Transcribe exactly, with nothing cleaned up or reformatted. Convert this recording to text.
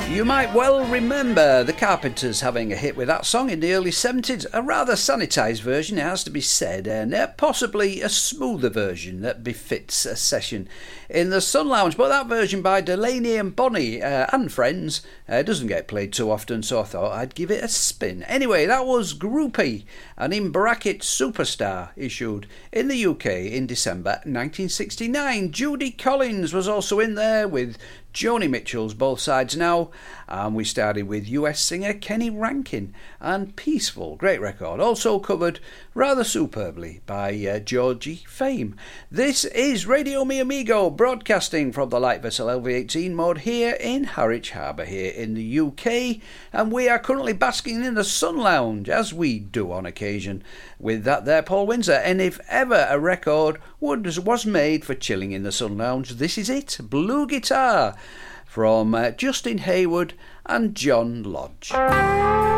You might well remember the Carpenters having a hit with that song in the early seventies, a rather sanitised version, it has to be said, and uh, possibly a smoother version that befits a session in the Sun Lounge. But that version by Delaney and Bonnie uh, and Friends uh, doesn't get played too often, so I thought I'd give it a spin. Anyway, that was Groupie, and in bracket Superstar, issued in the U K in December nineteen sixty-nine. Judy Collins was also in there with Joni Mitchell's Both Sides Now, and we started with U S singer Kenny Rankin and Peaceful, great record, also covered rather superbly by uh, Georgie Fame. This is Radio Mi Amigo, broadcasting from the light vessel L V eighteen mode here in Harwich Harbour here in the U K, and we are currently basking in the Sun Lounge, as we do on occasion, with that there Paul Windsor. And if ever a record was, was made for chilling in the Sun Lounge, this is it, Blue Guitar, from uh, Justin Hayward and John Lodge.